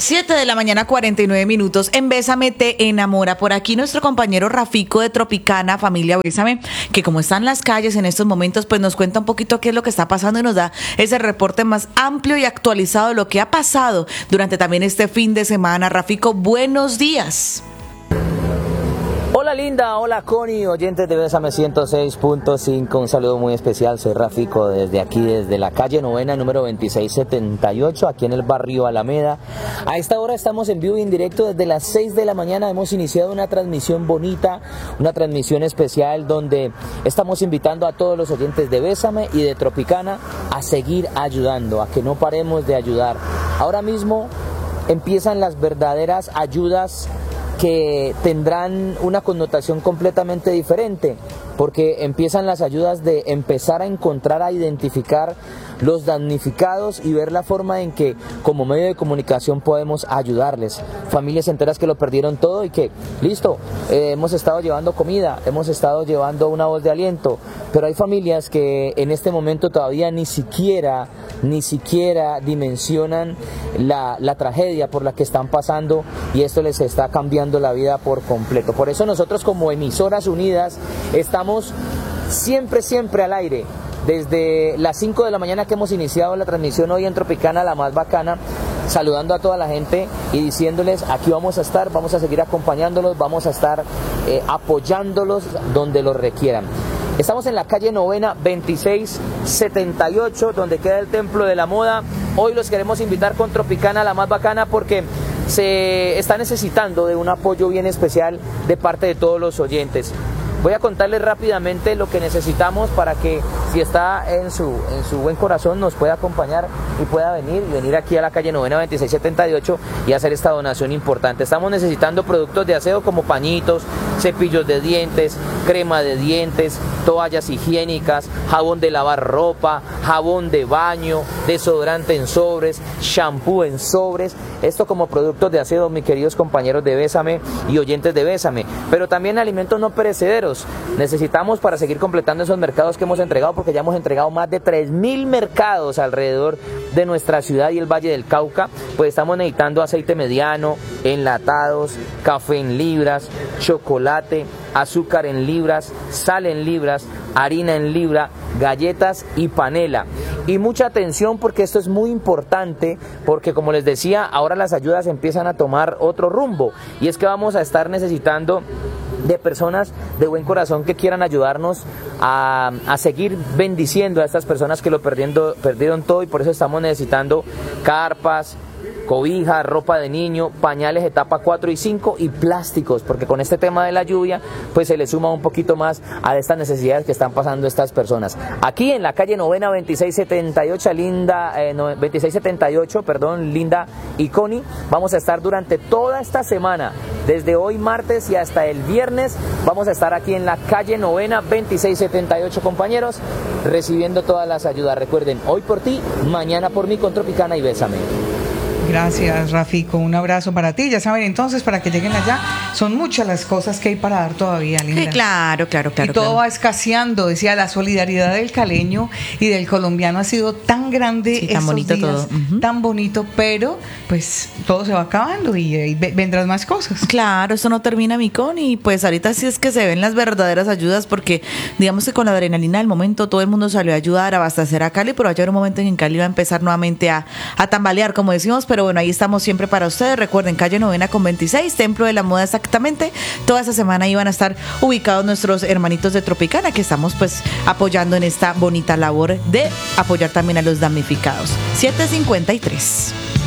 7 de la mañana, 49 minutos. En Bésame te enamora. Por aquí nuestro compañero Rafico de Tropicana, familia Bésame, que como están las calles en estos momentos, pues nos cuenta un poquito qué es lo que está pasando y nos da ese reporte más amplio y actualizado de lo que ha pasado durante también este fin de semana. Rafico, buenos días. Hola Linda, hola Connie, oyentes de Bésame 106.5, un saludo muy especial, soy Rafico desde aquí, desde la calle Novena, número 2678, aquí en el barrio Alameda. A esta hora estamos en vivo y en directo desde las 6 de la mañana, hemos iniciado una transmisión bonita, una transmisión especial donde estamos invitando a todos los oyentes de Bésame y de Tropicana a seguir ayudando, a que no paremos de ayudar. Ahora mismo empiezan las verdaderas ayudas que tendrán una connotación completamente diferente, porque empiezan las ayudas de empezar a encontrar, a identificar los damnificados y ver la forma en que como medio de comunicación podemos ayudarles. Familias enteras que lo perdieron todo y que, listo, hemos estado llevando comida, hemos estado llevando una voz de aliento, pero hay familias que en este momento todavía ni siquiera dimensionan la tragedia por la que están pasando y esto les está cambiando la vida por completo. Por eso nosotros como Emisoras Unidas estamos siempre al aire. Desde las 5 de la mañana que hemos iniciado la transmisión hoy en Tropicana, la más bacana, saludando a toda la gente y diciéndoles aquí vamos a estar, vamos a seguir acompañándolos, vamos a estar apoyándolos donde los requieran. Estamos en la calle Novena 2678, donde queda el Templo de la Moda. Hoy los queremos invitar con Tropicana, la más bacana, porque se está necesitando de un apoyo bien especial de parte de todos los oyentes. Voy a contarles rápidamente lo que necesitamos para que, si está en su buen corazón, nos pueda acompañar y pueda venir aquí a la calle Novena 2678 y hacer esta donación importante. Estamos necesitando productos de aseo como pañitos, cepillos de dientes, crema de dientes, toallas higiénicas, jabón de lavar ropa, jabón de baño, desodorante en sobres, shampoo en sobres. Esto como productos de aseo, mis queridos compañeros de Bésame y oyentes de Bésame. Pero también alimentos no perecederos. Necesitamos para seguir completando esos mercados que hemos entregado, porque ya hemos entregado más de 3.000 mercados alrededor de nuestra ciudad y el Valle del Cauca. Pues estamos necesitando aceite mediano, enlatados, café en libras, chocolate, azúcar en libras, sal en libras, harina en libra, galletas y panela. Y mucha atención, porque esto es muy importante, porque como les decía, ahora las ayudas empiezan a tomar otro rumbo, y es que vamos a estar necesitando de personas de buen corazón que quieran ayudarnos a seguir bendiciendo a estas personas que lo perdieron todo, y por eso estamos necesitando carpas, cobijas, ropa de niño, pañales etapa 4 y 5 y plásticos, porque con este tema de la lluvia pues se le suma un poquito más a estas necesidades que están pasando estas personas. Aquí en la calle Novena 2678, Linda y Connie, vamos a estar durante toda esta semana, desde hoy martes y hasta el viernes, vamos a estar aquí en la calle Novena 2678, compañeros, recibiendo todas las ayudas. Recuerden, hoy por ti, mañana por mí, con Tropicana y Bésame. Gracias, Rafico, un abrazo para ti. Ya saben, entonces, para que lleguen allá, son muchas las cosas que hay para dar todavía, Linda. Claro. Y todo va escaseando. Decía, la solidaridad del caleño y del colombiano ha sido tan grande, sí, tan bonito días, todo. Tan bonito, pero pues todo se va acabando y vendrán más cosas. Claro, esto no termina, mi Connie, y pues ahorita sí es que se ven las verdaderas ayudas, porque digamos que con la adrenalina del momento todo el mundo salió a ayudar, a abastecer a Cali, pero va a llegar un momento en que Cali va a empezar nuevamente a tambalear, como decimos, pero bueno, ahí estamos siempre para ustedes. Recuerden, calle Novena con 26, Templo de la Moda exactamente. Toda esa semana iban a estar ubicados nuestros hermanitos de Tropicana, que estamos pues apoyando en esta bonita labor de apoyar también a los damnificados. 7:53.